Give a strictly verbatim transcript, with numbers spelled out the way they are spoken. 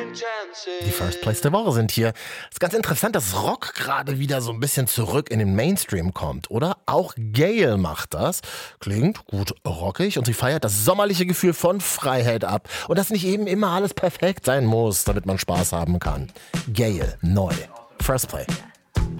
Die First Plays der Woche sind hier. Es ist ganz interessant, dass Rock gerade wieder so ein bisschen zurück in den Mainstream kommt, oder? Auch Gayle macht das. Klingt gut rockig und sie feiert das sommerliche Gefühl von Freiheit ab. Und dass nicht eben immer alles perfekt sein muss, damit man Spaß haben kann. Gayle, neu. First Play.